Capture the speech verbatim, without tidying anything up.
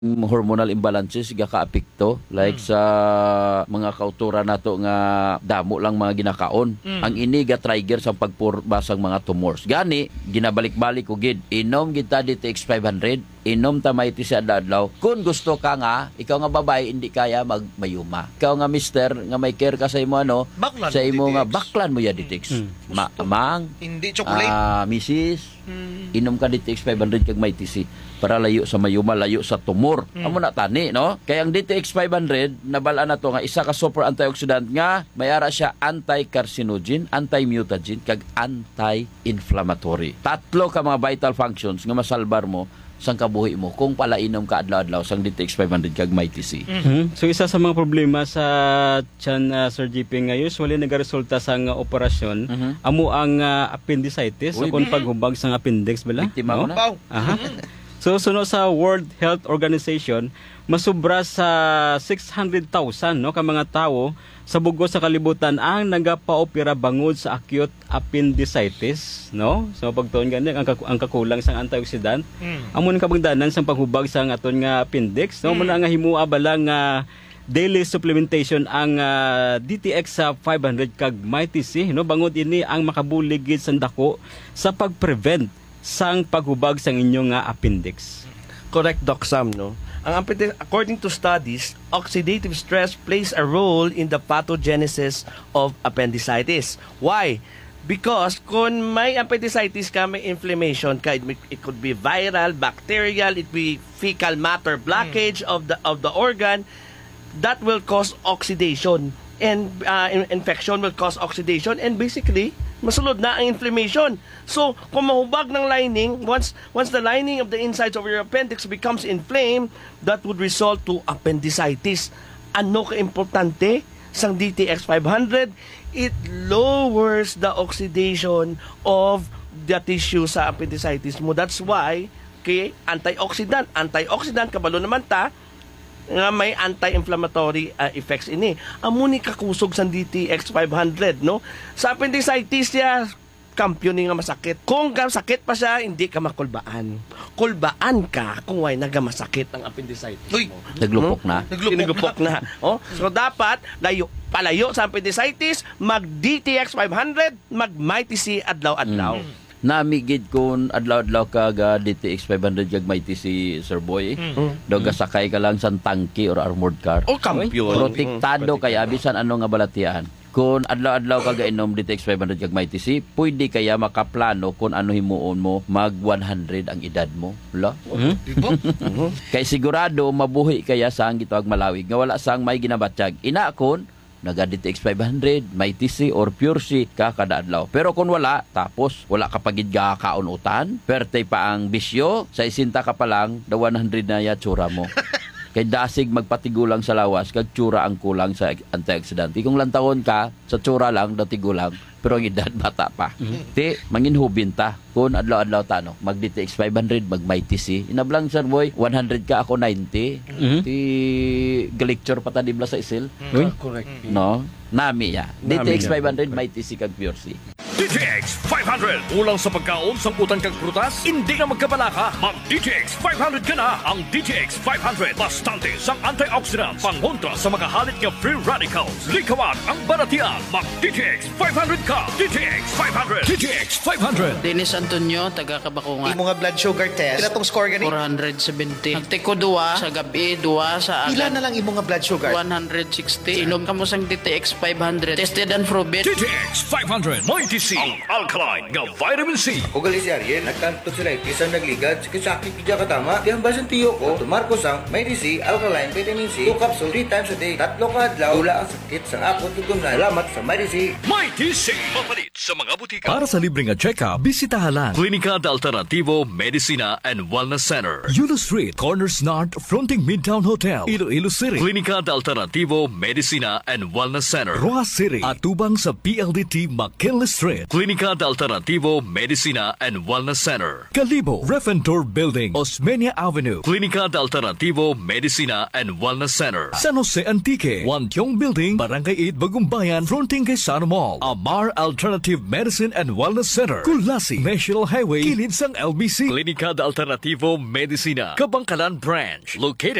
hormonal imbalances ga kaapekto like mm. sa mga kautura nato nga damo lang mga ginakaon. Mm. Ang ini ga trigger sa pagpurbasang mga tumors. Gani ginabalik-balik ko gid inom gid ta D T X five hundred, inom ta Mighty C adlaw. Kung gusto ka nga ikaw nga babae hindi kaya magmayuma. Ikaw nga mister nga may care ka sa imo ano, baklan sa imo D T X. Nga baklan mo ya D T X. Mm. Ma- amang hindi chocolate. Ah, uh, missis mm. inom ka D T X five hundred kag Mighty C para layo sa mayuma, layo sa tumor. Mm. Amo na tani, no? Kaya ang D T X five hundred, nabala na to nga isa ka super antioxidant nga may ara siya anti-carcinogen, anti-mutagen, kag anti-inflammatory. Tatlo ka mga vital functions nga masalbar mo sang kabuhi mo kung palainom ka adlaw-adlaw sang D T X five hundred kag Mighty C. Mm-hmm. So isa sa mga problema sa tiyan uh, Sir G P nga usually nagaresulta sa nga operasyon mm-hmm. amo ang uh, appendicitis o kung paghubag sang appendix bala. Biktima no? mo na. Aha. So sunod sa World Health Organization, masubra sa six hundred thousand no ka mga tawo sa bugos sa kalibutan ang nagapaopera bangod sa acute appendicitis, no? So pagtuon gani ang, ang kakulang sang antioxidant, mm. amo ning kabangdanan sang paghubag sang aton nga appendix, no? Mm. Muna nga himua bala nga daily supplementation ang uh, D T X sa five hundred kag Mighty C, no? Bangod ini ang makabuligid sa dako sa pag-prevent sang paghubag sang inyong nga appendix. Correct, Doc Sam, no? Ang according to studies, oxidative stress plays a role in the pathogenesis of appendicitis. Why? Because kung may appendicitis ka, may inflammation ka, it, it could be viral, bacterial, it be fecal matter blockage mm. of the of the organ, that will cause oxidation. And uh, infection will cause oxidation and basically masulod na ang inflammation. So, kung mahubag ng lining, once once the lining of the insides of your appendix becomes inflamed, that would result to appendicitis. Ano ka-importante sang D T X five hundred? It lowers the oxidation of the tissue sa appendicitis mo. That's why, okay, antioxidant. Antioxidant, kabalo naman ta, nga may anti-inflammatory uh, effects ini. Amo ni kakusog sa D T X five hundred, no? Sa appendicitis niya, kampiyon nga masakit. Kung sakit pa siya, hindi ka makulbaan. Kulbaan ka kung way nagamasakit ang appendicitis Uy, mo. Naglupok na. Naglupok, Naglupok na. Oh, so dapat layo palayo sa appendicitis, mag D T X five hundred, mag Mighty C adlaw-adlaw. Mm. Namigid kun adlaw-adlaw ka ga D T X five hundred kag Mighty C, Sir Boy. Mm. Daw gasakay ka lang sa tanki or armored car. O kampiyon. Protektado mm. kaya bisan ano nga balatian. Kung adlaw-adlaw ka gainom D T X five hundred kag Mighty C, pwede kaya makaplano kung ano himuon mo mag one hundred ang edad mo. Wala? Mm-hmm. Diba? Kay sigurado mabuhi kaya sang gitawag malawig nga wala sang may ginabatyag. Ina kon naga D T X five hundred, Mighty C or Pure C ka kada adlaw. Pero kung wala, tapos wala ka pagid ga kaunutan, perte pa ang bisyo, sa isinta ka pa lang, da one hundred na ya tsura mo. Kay dasig magpatigulang sa lawas, kag tsura ang kulang sa antioxidant. Kung lantawon ka, sa tsura lang, datigulang, pero ang edad bata pa. Mm-hmm. Ti, manginhubin ta. Kung adlaw-adlaw ta, no? Mag D T X five hundred, mag Mighty C. Inablang, Sir Boy, one hundred ka, ako ninety. Mm-hmm. Ti, galicture pa ta dibla sa isil. Mm-hmm. Correct. No? Nami ya. D T X five hundred, Mighty C, kag Pure C. D T X five hundred. Ulang sa pagkaon, samputan kang prutas, hindi na magkabalaka. Mag D T X five hundred ka na. Ang D T X five hundred, bastante sang antioxidant, pangontra sa mga halit nga free radicals. Likawan ang baratian. Mag D T X five hundred ka. D T X five hundred. D T X five hundred. Dennis Antonio, taga Kabakungan. Imo nga blood sugar test. Pila tong score gani? four seventy. Nagtiko duwa sa gabi, duwa sa agad. Pila na lang imo nga blood sugar? one sixty. Inom ka mo sang D T X five hundred. Tested and proven. D T X five hundred. Mighty C. Ang alkaline nga vitamin C. Ugali si Ariel, nagkanto sila isang nagligad, sakit kidya katama. Di ang basan tiyo ko, tumarko sang Mighty C, alkaline, vitamin C, two capsule, three times a day, tatlo ka adlaw, wala ang sakit sang akot tutungan. Salamat sa Mighty C. Mighty C. Mapalit sa mga butika. Para sa libreng check-up, bisitahan Klinika de Alternativo Medicina and Wellness Center. Yulo Street, Corners North, fronting Midtown Hotel, Iloilo City. Klinika de Alternativo Medicina and Wellness Center. Rojas City, atubang sa P L D T McKinley Street. Klinika de Alternativo Medicina and Wellness Center. Kalibo, Refentor Building, Osmeña Avenue. Klinika de Alternativo Medicina and Wellness Center. San Jose Antique, Wantiong Building, Barangay eight, Bagumbayan, fronting kay Sano Mall. Amar Alternative Alternative Medicine and Wellness Center, Kulasi, National Highway, kilid sang L B C. Klinika de Alternativo Medicina, Kabangkalan Branch, located